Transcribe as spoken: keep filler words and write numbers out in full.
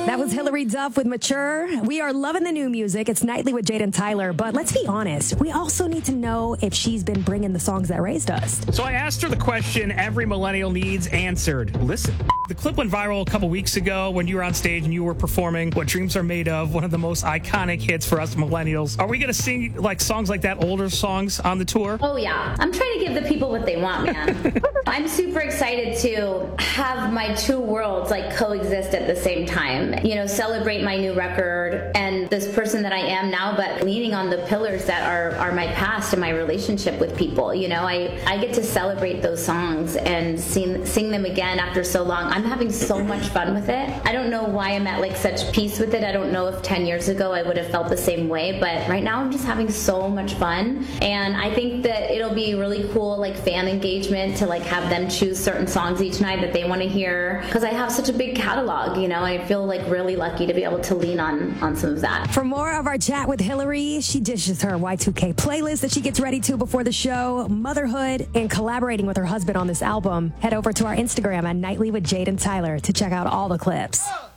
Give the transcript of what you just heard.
That was Hilary Duff with Mature. We are loving the new music. It's Nightly with Jade and Tyler. But let's be honest, we also need to know if she's been bringing the songs that raised us. So I asked her the question every millennial needs answered. Listen. The clip went viral a couple weeks ago when you were on stage and you were performing What Dreams Are Made Of, one of the most iconic hits for us millennials. Are we going to sing like songs like that, older songs on the tour? Oh, yeah. I'm trying to give the people what they want, man. I'm super excited to have my two worlds like coexist at the same time. You know, celebrate my new record and this person that I am now, but leaning on the pillars that are, are my past and my relationship with people. You know, I, I get to celebrate those songs and sing, sing them again after so long. I'm having so much fun with it. I don't know why I'm at like such peace with it. I don't know if ten years ago I would have felt the same way, but right now I'm just having so much fun. And I think that it'll be really cool, like fan engagement, to like have them choose certain songs each night that they want to hear. Because I have such a big catalog, you know, I feel like really lucky to be able to lean on, on some of that. For more of our chat with Hilary, she dishes her Y two K playlist that she gets ready to before the show, motherhood, and collaborating with her husband on this album. Head over to our Instagram at Nightly with Jade and Tyler to check out all the clips.